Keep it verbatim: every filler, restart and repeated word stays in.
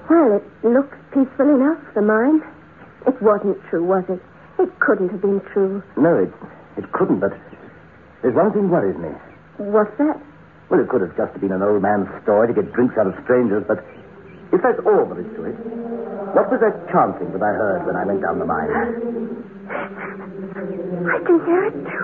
Well, it looks peaceful enough, the mine. It wasn't true, was it? It couldn't have been true. No, it it couldn't, but there's one thing worries me. What's that? Well, it could have just been an old man's story to get drinks out of strangers, but if that's all there is to it, what was that chanting that I heard when I went down the mine? I can hear it, too.